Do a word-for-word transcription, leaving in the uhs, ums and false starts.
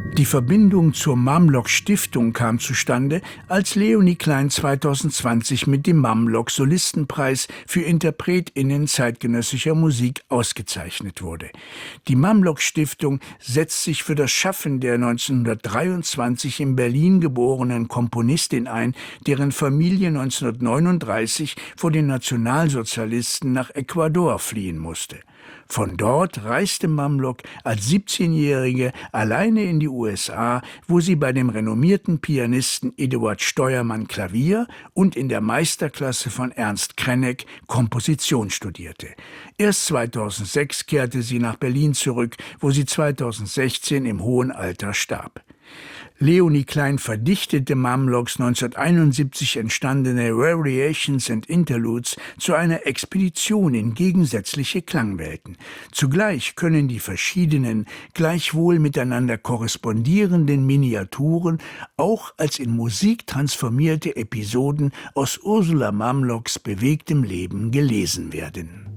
Die Verbindung zur Mamlock-Stiftung kam zustande, als Leonie Klein zweitausendzwanzig mit dem Mamlock-Solistenpreis für InterpretInnen zeitgenössischer Musik ausgezeichnet wurde. Die Mamlock-Stiftung setzt sich für das Schaffen der neunzehnhundertdreiundzwanzig in Berlin geborenen Komponistin ein, deren Familie neunzehnhundertneununddreißig vor den Nationalsozialisten nach Ecuador fliehen musste. Von dort reiste Mamlock als siebzehnjährige alleine in die U S A, wo sie bei dem renommierten Pianisten Eduard Steuermann Klavier und in der Meisterklasse von Ernst Krenek Komposition studierte. Erst zweitausendsechs kehrte sie nach Berlin zurück, wo sie zweitausendsechzehn im hohen Alter starb. Leonie Klein verdichtete Mamlocks neunzehnhunderteinundsiebzig entstandene Variations and Interludes zu einer Expedition in gegensätzliche Klangwelten. Zugleich können die verschiedenen, gleichwohl miteinander korrespondierenden Miniaturen auch als in Musik transformierte Episoden aus Ursula Mamlocks bewegtem Leben gelesen werden.